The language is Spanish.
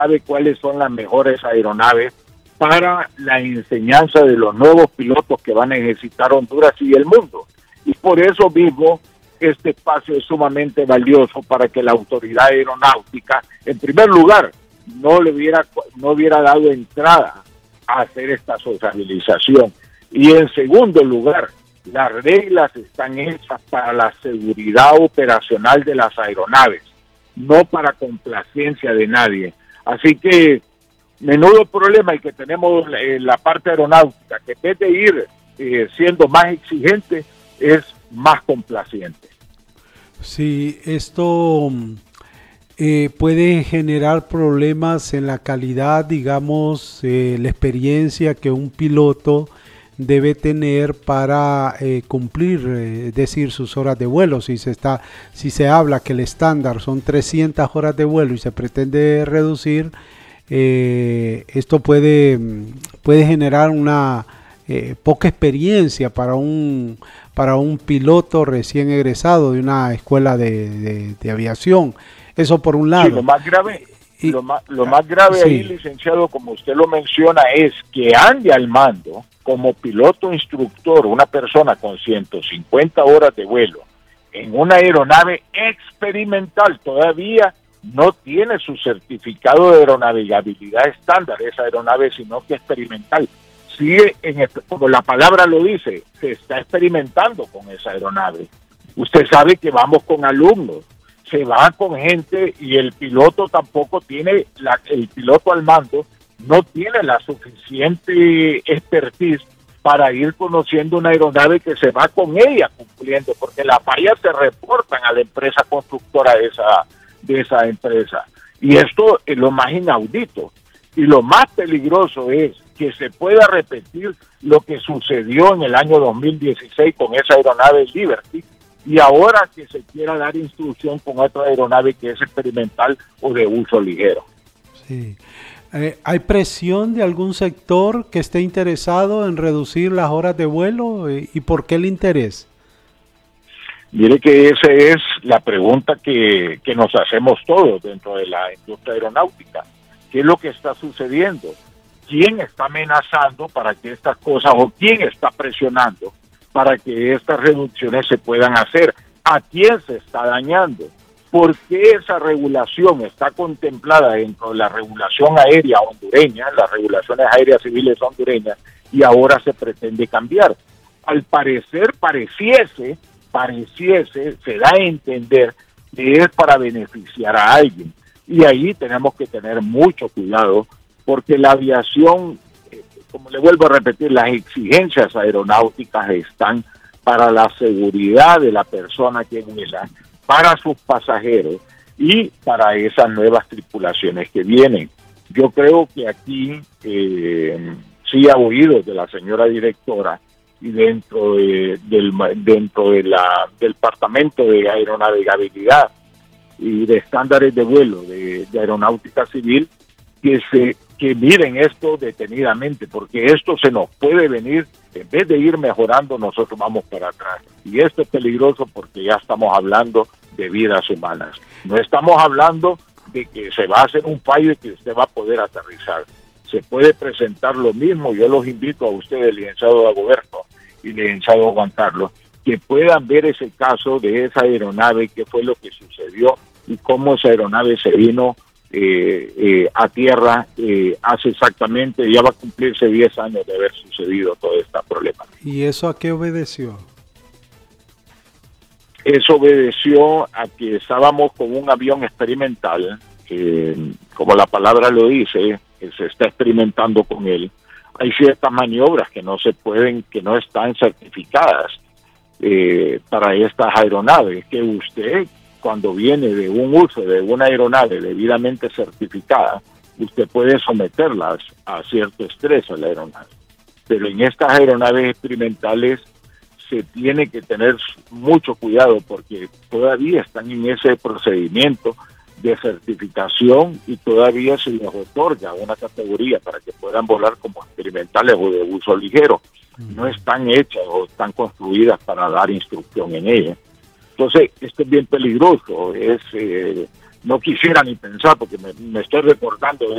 sabe cuáles son las mejores aeronaves para la enseñanza de los nuevos pilotos que van a necesitar Honduras y el mundo. Y por eso mismo este espacio es sumamente valioso para que la autoridad aeronáutica, en primer lugar, no hubiera dado entrada a hacer esta socialización. Y en segundo lugar, las reglas están hechas para la seguridad operacional de las aeronaves, no para complacencia de nadie. Así que menudo problema el que tenemos en la parte aeronáutica, que en vez de ir siendo más exigente, es más complaciente. Sí, esto puede generar problemas en la calidad, digamos, la experiencia que un piloto debe tener para cumplir, es decir, sus horas de vuelo. Si se habla que el estándar son 300 horas de vuelo y se pretende reducir, esto puede generar una poca experiencia para un piloto recién egresado de una escuela de aviación. Eso por un lado. Sí, lo más grave, lo más grave sí. Ahí, licenciado, como usted lo menciona, es que ande al mando como piloto instructor una persona con 150 horas de vuelo en una aeronave experimental. Todavía no tiene su certificado de aeronavegabilidad estándar esa aeronave, sino que experimental. Sigue, como la palabra lo dice, se está experimentando con esa aeronave. Usted sabe que vamos con alumnos, se va con gente y el piloto tampoco tiene, el piloto al mando no tiene la suficiente expertise para ir conociendo una aeronave que se va con ella cumpliendo, porque las fallas se reportan a la empresa constructora de esa empresa. Y esto es lo más inaudito. Y lo más peligroso es que se pueda repetir lo que sucedió en el año 2016 con esa aeronave Liberty, y ahora que se quiera dar instrucción con otra aeronave que es experimental o de uso ligero. Sí. ¿Hay presión de algún sector que esté interesado en reducir las horas de vuelo? ¿Y por qué el interés? Mire que esa es la pregunta que nos hacemos todos dentro de la industria aeronáutica. ¿Qué es lo que está sucediendo? ¿Quién está amenazando para que estas cosas, o quién está presionando para que estas reducciones se puedan hacer? ¿A quién se está dañando? ¿Por qué esa regulación está contemplada dentro de la regulación aérea hondureña, las regulaciones aéreas civiles hondureñas, y ahora se pretende cambiar? Al parecer, pareciese, se da a entender que es para beneficiar a alguien. Y ahí tenemos que tener mucho cuidado, porque la aviación, como le vuelvo a repetir, las exigencias aeronáuticas están para la seguridad de la persona que vuela, para sus pasajeros y para esas nuevas tripulaciones que vienen. Yo creo que aquí sí ha oído de la señora directora y dentro del Departamento de Aeronavegabilidad y de estándares de vuelo de Aeronáutica Civil, que miren esto detenidamente, porque esto se nos puede venir, en vez de ir mejorando, nosotros vamos para atrás. Y esto es peligroso porque ya estamos hablando de vidas humanas. No estamos hablando de que se va a hacer un fallo y que usted va a poder aterrizar. Se puede presentar lo mismo. Yo los invito a ustedes, licenciado Dagoberto y licenciado Juan Carlos, que puedan ver ese caso de esa aeronave, qué fue lo que sucedió y cómo esa aeronave se vino a tierra hace exactamente, ya va a cumplirse 10 años de haber sucedido todo este problema. ¿Y eso a qué obedeció? Eso obedeció a que estábamos con un avión experimental, como la palabra lo dice, que se está experimentando con él. Hay ciertas maniobras que no se pueden, que no están certificadas para estas aeronaves, que usted, cuando viene de un uso de una aeronave debidamente certificada, usted puede someterlas a cierto estrés a la aeronave. Pero en estas aeronaves experimentales se tiene que tener mucho cuidado, porque todavía están en ese procedimiento de certificación y todavía se les otorga una categoría para que puedan volar como experimentales o de uso ligero. No están hechas o están construidas para dar instrucción en ellas. Entonces, esto es bien peligroso. No quisiera ni pensar, porque me estoy recordando de